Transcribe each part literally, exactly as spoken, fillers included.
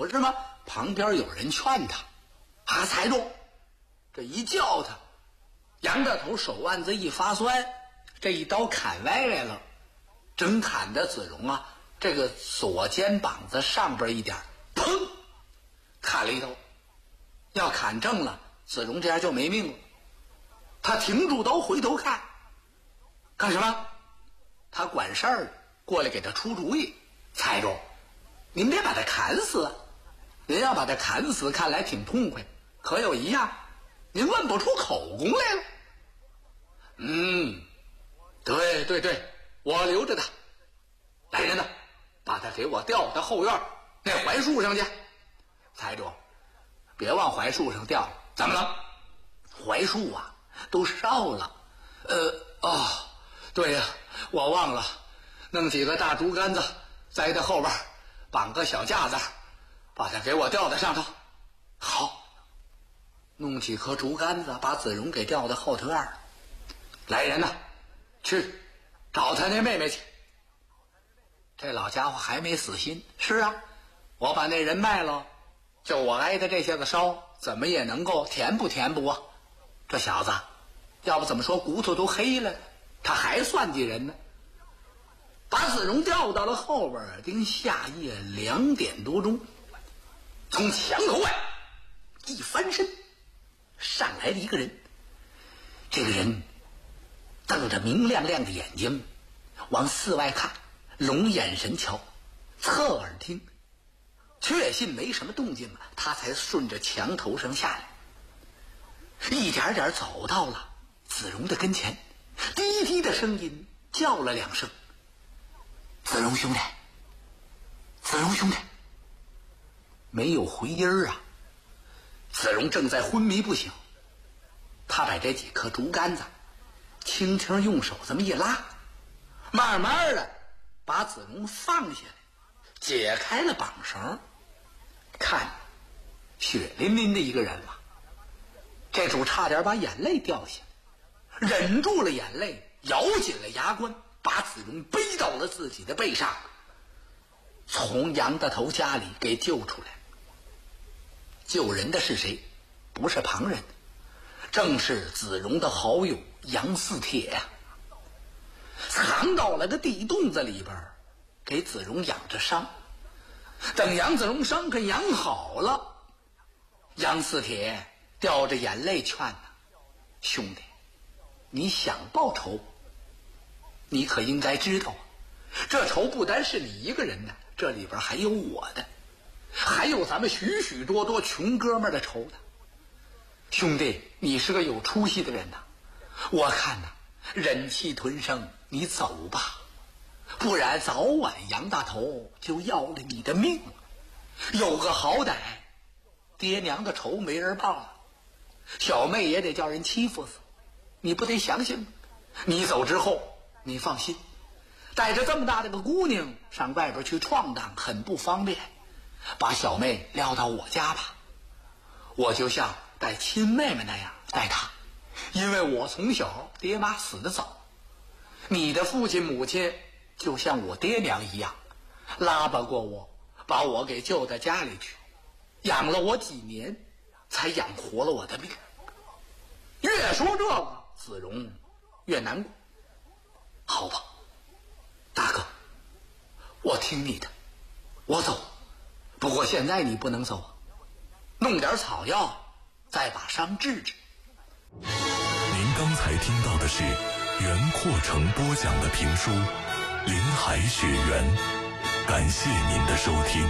不是吗？旁边有人劝他，啊，财主，这一叫他，杨大头手腕子一发酸，这一刀砍歪来了，正砍的子荣啊，这个左肩膀子上边一点，砰，砍了一刀。要砍正了，子荣这样就没命了。他停住刀，回头看，干什么？他管事儿过来给他出主意。财主，您别把他砍死，您要把他砍死，看来挺痛快，可有一样，您问不出口供来了。嗯，对对对，我留着他。来人呐，把他给我调到后院那槐树上去。财主，别往槐树上调了。怎么了？槐树啊都烧了。呃哦，对呀，我忘了，弄几个大竹竿子栽在后边，绑个小架子，把它给我吊在上头。好，弄几颗竹竿子把子荣给吊到后头院。来人呐，去找他那妹妹去。这老家伙还没死心。是啊，我把那人卖了，就我挨的这些个烧，怎么也能够填补填补啊。这小子要不怎么说骨头都黑了，他还算计人呢。把子荣调到了后边，丁夏夜两点多钟，从墙头外一翻身上来了一个人。这个人瞪着明亮亮的眼睛往四外看，龙眼神瞧，侧耳听，确信没什么动静了，他才顺着墙头上下来，一点点走到了子荣的跟前，低低的声音叫了两声：子荣兄弟，子荣兄弟。没有回音儿啊。子荣正在昏迷不醒，他把这几颗竹竿子轻轻用手这么一拉，慢慢的把子荣放下来，解开了绑绳。看，血淋淋的一个人了。这主差点把眼泪掉下来，忍住了眼泪，咬紧了牙关，把子荣背到了自己的背上，从杨大头家里给救出来。救人的是谁？不是旁人，正是子荣的好友杨四铁呀、啊，藏到了个地洞子里边，给子荣养着伤。等杨子荣伤给养好了，杨四铁掉着眼泪劝他：兄弟，你想报仇，你可应该知道，这仇不单是你一个人的，这里边还有我的，还有咱们许许多多穷哥们的仇的。兄弟，你是个有出息的人呐，我看呐，忍气吞声，你走吧，不然早晚杨大头就要了你的命了。有个好歹，爹娘的仇没人报了，小妹也得叫人欺负死，你不得想想？你走之后，你放心，带着这么大的个姑娘上外边去闯荡很不方便，把小妹撂到我家吧，我就像带亲妹妹那样带她，因为我从小爹妈死得早，你的父亲母亲就像我爹娘一样，拉拔过我，把我给救到家里去，养了我几年，才养活了我的命。越说这个，子荣越难过。好吧，大哥，我听你的，我走。不过现在你不能走，弄点草药，再把伤治治。 您刚才听到的是袁阔成播讲的评书《林海雪原》，感谢您的收听。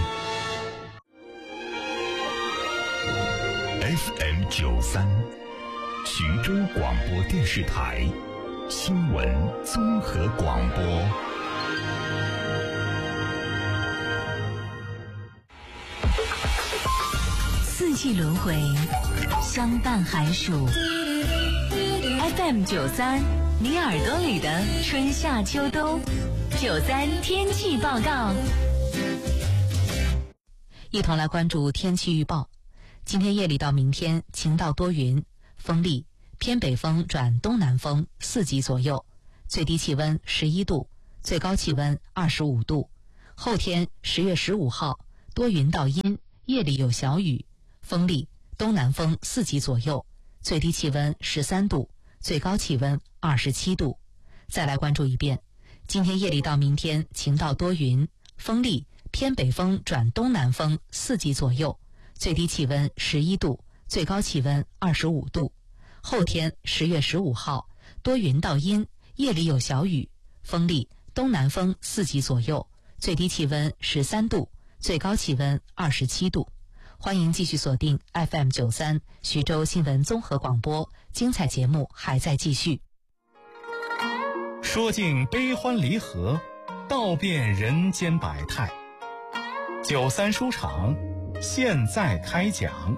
F M 九三，徐州广播电视台新闻综合广播。 四季轮回，相伴寒暑。F M 九三，你耳朵里的春夏秋冬。九三天气报告，一同来关注天气预报。今天夜里到明天晴到多云，风力偏北风转东南风四级左右，最低气温十一度，最高气温二十五度。后天十月十五号多云到阴， 夜里有小雨，风力东南风四级左右，最低气温十三度，最高气温二十七度。再来关注一遍，今天夜里到明天晴到多云，风力偏北风转东南风四级左右，最低气温十一度，最高气温二十五度。后天十月十五号多云到阴，夜里有小雨，风力东南风四级左右，最低气温十三度，最高气温二十七度。欢迎继续锁定 F M 九三 徐州新闻综合广播，精彩节目还在继续。 说尽悲欢离合，道遍人间百态。九三书场现在开讲。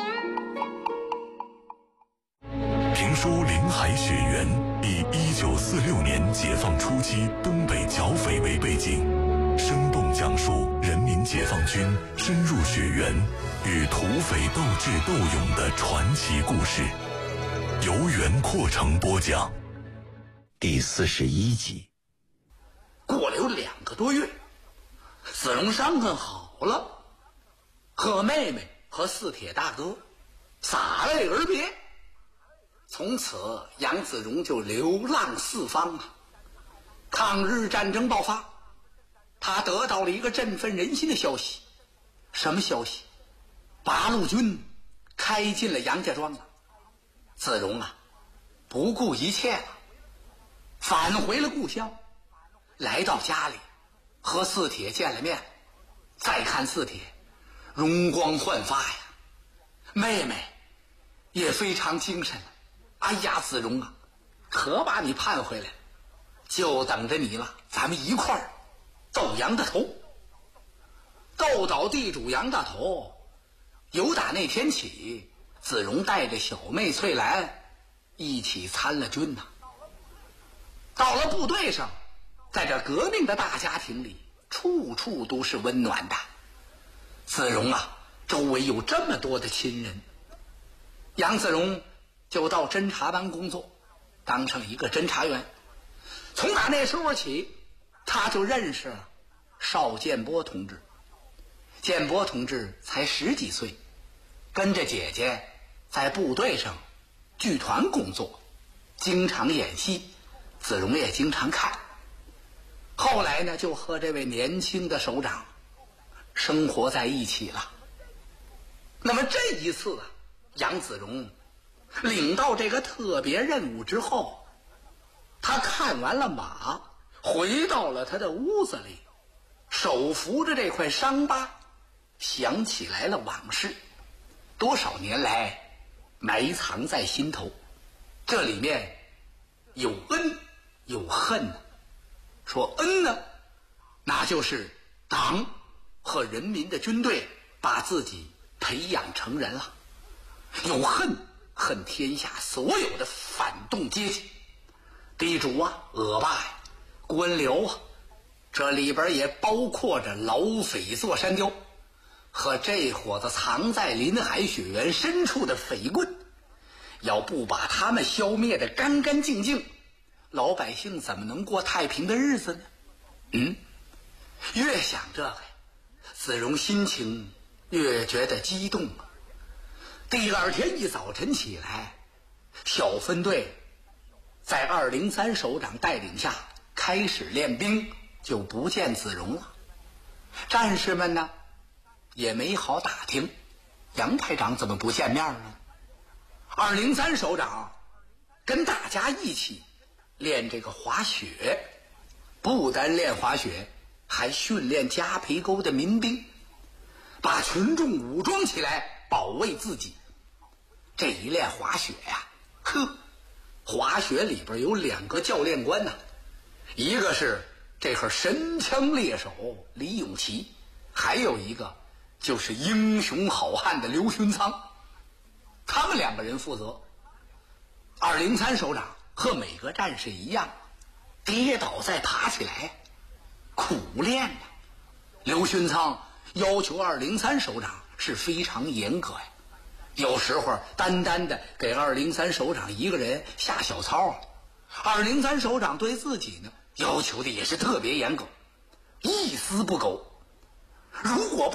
评书《林海雪原》以一九四六年解放初期东北剿匪为背景，生动讲述人民解放军深入雪原与土匪斗智斗勇的传奇故事，由袁阔成播讲。 第四十一集。 过了有两个多月，子荣伤痕好了，和妹妹和四铁大哥洒泪而别。从此杨子荣就流浪四方啊。抗日战争爆发，他得到了一个振奋人心的消息。什么消息？八路军开进了杨家庄了。子荣啊，不顾一切了，返回了故乡。来到家里和四铁见了面，再看四铁容光焕发呀，妹妹也非常精神了。哎呀，子荣啊，可把你盼回来，就等着你了，咱们一块儿斗杨大头。斗倒地主杨大头，由打那天起，子荣带着小妹翠兰一起参了军呐、啊。到了部队上，在这革命的大家庭里，处处都是温暖的。子荣啊，周围有这么多的亲人。杨子荣就到侦察班工作，当上一个侦察员。从打那时候起，他就认识了邵建波同志。建波同志才十几岁，跟着姐姐在部队上剧团工作，经常演戏，子荣也经常看。后来呢，就和这位年轻的首长生活在一起了。那么这一次啊，杨子荣领到这个特别任务之后，他看完了马，回到了他的屋子里，手扶着这块伤疤，想起来了往事，多少年来埋藏在心头。这里面有恩有恨。说恩呢，那就是党和人民的军队把自己培养成人了。有恨，恨天下所有的反动阶级，地主啊，恶霸呀，官僚啊，这里边也包括着老匪座山雕和这伙子藏在林海雪原深处的匪棍。要不把他们消灭得干干净净，老百姓怎么能过太平的日子呢？嗯，越想这个，子荣心情越觉得激动啊。第二天一早晨起来，小分队在二零三首长带领下开始练兵，就不见子荣了。战士们呢，也没好打听杨排长怎么不见面呢？二零三首长跟大家一起练这个滑雪，不单练滑雪，还训练夹皮沟的民兵，把群众武装起来保卫自己。这一练滑雪呀、啊，呵，滑雪里边有两个教练官呐、啊，一个是这会神枪猎手李永琪，还有一个就是英雄好汉的刘勋仓，他们两个人负责。二零三首长和每个战士一样，跌倒再爬起来，苦练呐。刘勋仓要求二零三首长是非常严格呀，有时候单单的给二零三首长一个人下小操，二零三首长对自己呢要求的也是特别严格，一丝不苟。如果不